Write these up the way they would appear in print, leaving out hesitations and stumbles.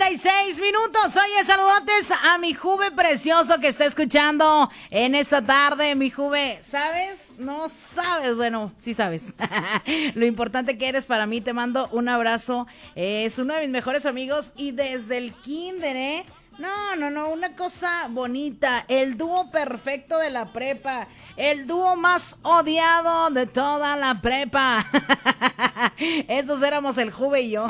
9:36. Oye, saludotes a mi Juve precioso que está escuchando en esta tarde. Mi Juve, ¿sabes? No sabes. Bueno, sí sabes. Lo importante que eres para mí. Te mando un abrazo. Es uno de mis mejores amigos y desde el kinder, ¿eh? No, una cosa bonita, el dúo perfecto de la prepa, el dúo más odiado de toda la prepa. Esos éramos el Juve y yo.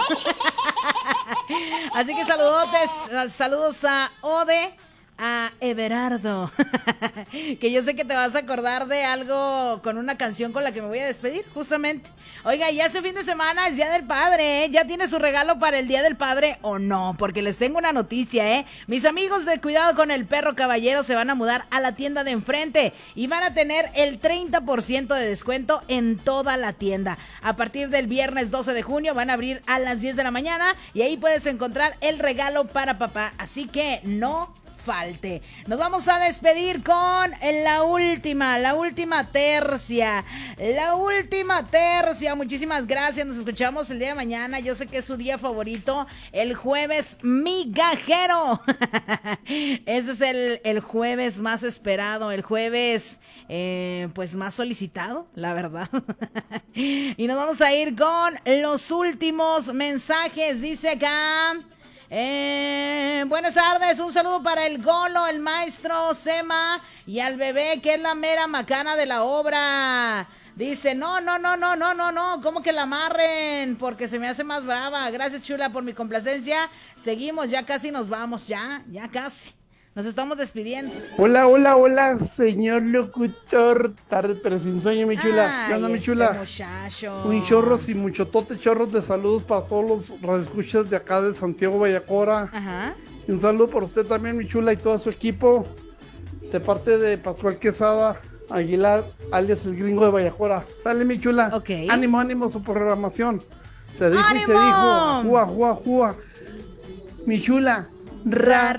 Así que saludos a Ode, a Everardo, que yo sé que te vas a acordar de algo con una canción con la que me voy a despedir, justamente. Oiga, ya este fin de semana es Día del Padre, ¿eh? ¿Ya tiene su regalo para el Día del Padre o no? Porque les tengo una noticia, ¿eh? Mis amigos de Cuidado con el Perro Caballero se van a mudar a la tienda de enfrente y van a tener el 30% de descuento en toda la tienda. A partir del viernes 12 de junio van a abrir a las 10 de la mañana y ahí puedes encontrar el regalo para papá. Así que no falte. Nos vamos a despedir con la última tercia. Muchísimas gracias. Nos escuchamos el día de mañana. Yo sé que es su día favorito, el jueves migajero. Ese es el jueves más esperado, el jueves pues más solicitado, la verdad. Y nos vamos a ir con los últimos mensajes. Dice acá: buenas tardes, un saludo para el Golo, el maestro Sema y al bebé que es la mera macana de la obra. Dice, no, ¿cómo que la amarren? Porque se me hace más brava. Gracias, chula, por mi complacencia. Seguimos, ya casi nos vamos, ya casi. Nos estamos despidiendo. Hola, señor locutor. Tarde pero sin sueño, mi chula. ¿Qué onda, mi chula? Muchacho. Un chorros y muchototes chorros de saludos para todos los radioescuchas de acá de Santiago Vallacora. Ajá. Y un saludo para usted también, mi chula, y todo su equipo. De parte de Pascual Quesada Aguilar, alias el gringo de Vallacora. Sale, mi chula. Ok. Ánimo, su programación. Se dijo ¡Ánimo! y se dijo. Jua. Mi chula. Ra.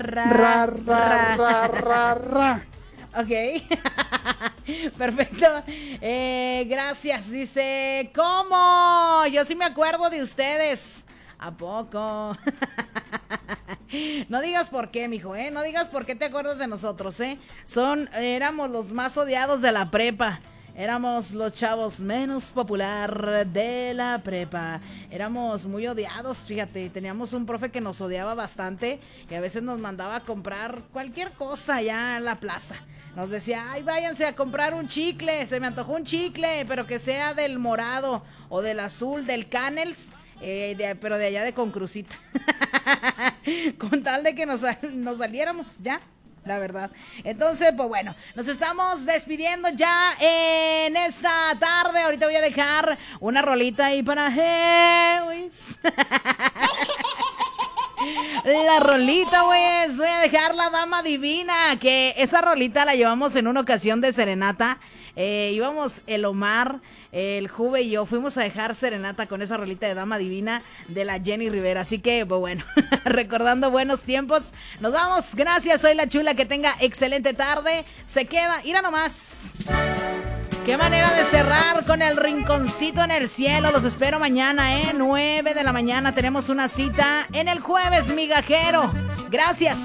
Ok. Perfecto. Gracias. Dice, ¿cómo? Yo sí me acuerdo de ustedes. ¿A poco? No digas por qué, mijo, ¿eh? No digas por qué te acuerdas de nosotros, ¿eh? Éramos los más odiados de la prepa. Éramos los chavos menos popular de la prepa. Éramos muy odiados, fíjate. Teníamos un profe que nos odiaba bastante, que a veces nos mandaba a comprar cualquier cosa allá en la plaza. Nos decía, ay, váyanse a comprar un chicle. Se me antojó un chicle, pero que sea del morado o del azul, del Canels, pero de allá de Concrucita. Con tal de que nos saliéramos ya. La verdad. Entonces, pues bueno, nos estamos despidiendo ya en esta tarde. Ahorita voy a dejar una rolita ahí para Lewis. La rolita, pues, voy a dejar La Dama Divina, que esa rolita la llevamos en una ocasión de serenata. Íbamos el Omar, el Juve y yo, fuimos a dejar serenata con esa rolita de Dama Divina de la Jenny Rivera. Así que, pues bueno, recordando buenos tiempos. Nos vamos, gracias, soy la chula, que tenga excelente tarde. Se queda, ira nomás. Qué manera de cerrar con el rinconcito en el cielo. Los espero mañana, 9 de la mañana. Tenemos una cita en el jueves migajero. Gracias.